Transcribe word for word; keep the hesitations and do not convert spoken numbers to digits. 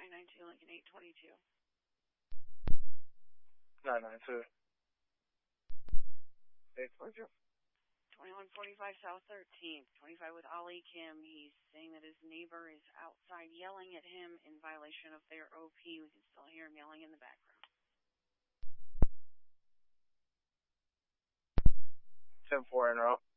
nine nine two Lincoln eight twenty-two. nine nine two. eight twenty-two. twenty-one forty-five South thirteenth, twenty-five with Ali Kim. He's saying that his neighbor is outside yelling at him in violation of their O P. We can still hear him yelling in the background. ten four en route.